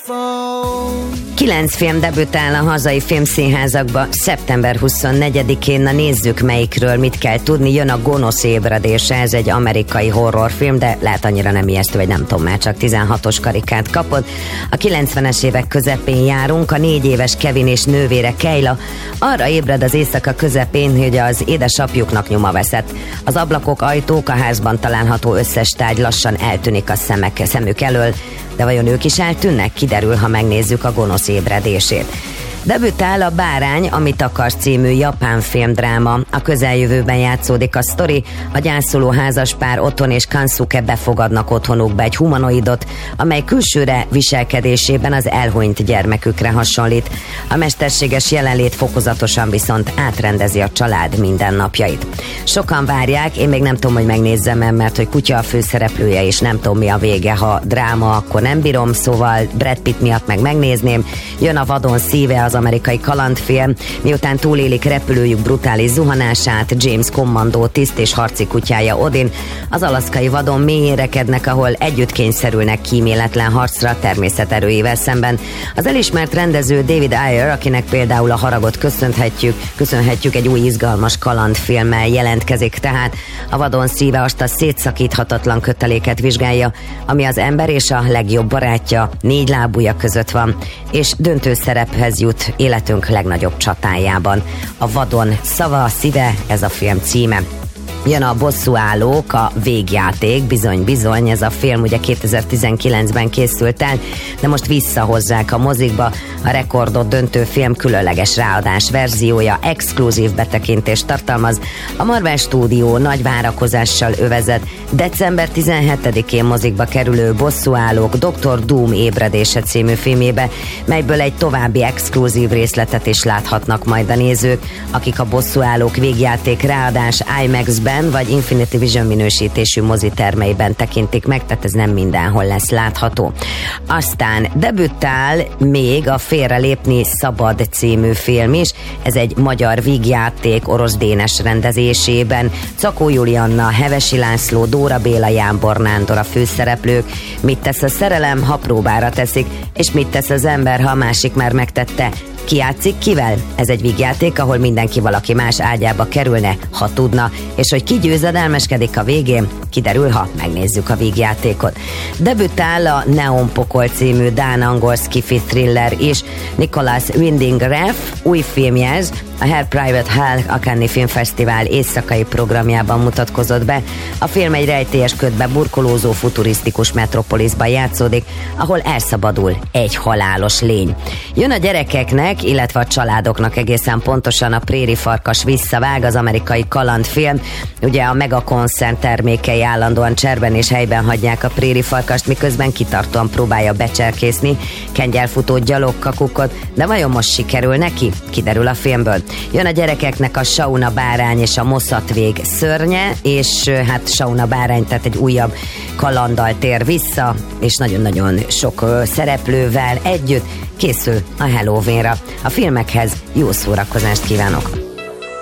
9 film debütál a hazai filmszínházakba szeptember 24-én. Na nézzük melyikről, mit kell tudni. Jön a Gonosz ébredése, ez egy amerikai horrorfilm, de lehet annyira nem ijesztő, vagy nem tudom, már csak 16-os karikát kapott. A 90-es évek közepén járunk, a 4 éves Kevin és nővére Kayla arra ébred az éjszaka közepén, hogy az édesapjuknak nyoma veszett. Az ablakok, ajtók, a házban található összes tárgy lassan eltűnik a szemük elől, de vajon ők is eltűnnek? Kiderül, ha megnézzük a Gonosz ébredését. Debütál a Bárány, amit akarsz című japán filmdráma. A közeljövőben játszódik a sztori, a gyászoló házaspár Oton és Kansuke befogadnak otthonukba egy humanoidot, amely külsőre, viselkedésében az elhunyt gyermekükre hasonlít. A mesterséges jelenlét fokozatosan viszont átrendezi a család mindennapjait. Sokan várják, én még nem tudom, hogy megnézzem, mert hogy kutya a főszereplője, és nem tudom, mi a vége. Ha dráma, akkor nem bírom, szóval Brad Pitt miatt meg megnézném. Jön a Vadon szíve, az amerikai kalandfilm. Miután túlélik repülőjük brutális zuhanását, James kommandó tiszt és harci kutyája Odin az alaszkai vadon mélyérekednek, ahol együtt kényszerülnek kíméletlen harcra természet erőivel szemben. Az elismert rendező David Ayer, akinek például a Haragot köszönhetjük, egy új izgalmas kalandfilmmel jelentkezik, tehát a Vadon szíve azt a szétszakíthatatlan köteléket vizsgálja, ami az ember és a legjobb barátja, 4 lábúja között van, és döntő szerephez jut életünk legnagyobb csatájában. A Vadon szava, szíve, ez a film címe. Jön a Bosszúállók, a végjáték, bizony, ez a film ugye 2019-ben készült el, de most visszahozzák a mozikba. A rekordot döntő film különleges ráadás verziója, exkluzív betekintést tartalmaz. A Marvel Stúdió nagy várakozással övezett december 17-én mozikba kerülő Bosszúállók Dr. Doom ébredése című filmébe, melyből egy további exkluzív részletet is láthatnak majd a nézők, akik a Bosszúállók végjáték ráadás IMAX-ben vagy Infinity Vision minősítésű mozitermeiben tekintik meg, tehát ez nem mindenhol lesz látható. Aztán debütál még a Félrelépni szabad című film is, ez egy magyar vígjáték Orosz Dénes rendezésében. Czakó Julianna, Hevesi László, Dóra Béla, Jánbor Nándor a főszereplők. Mit tesz a szerelem, ha próbára teszik, és mit tesz az ember, ha a másik már megtette? Ki játszik kivel? Ez egy vígjáték, ahol mindenki valaki más ágyába kerülne, ha tudna, és hogy ki győzedelmeskedik a végén, kiderül, ha megnézzük a vígjátékot. Debütál a Neon Pokol című dán-angol skifi thriller is. Nicholas Winding Refn új filmje ez, a Her Private Hell a Cannes Filmfesztivál éjszakai programjában mutatkozott be. A film egy rejtélyes ködbe burkolózó futurisztikus metropoliszban játszódik, ahol elszabadul egy halálos lény. Jön a gyerekeknek, illetve a családoknak egészen pontosan a Préri Farkas visszavág, az amerikai kalandfilm. Ugye a Megakoncern termékei állandóan cserben és helyben hagyják a Préri Farkast, miközben kitartóan próbálja becserkészni kengyelfutó gyalogkakukot, de vajon most sikerül neki? Kiderül a filmből. Jön a gyerekeknek a Sauna bárány és a Mossad-vég szörnye, és hát Sauna bárány, tehát egy újabb kalanddal tér vissza, és nagyon-nagyon sok szereplővel együtt készül a Halloweenra. A filmekhez jó szórakozást kívánok!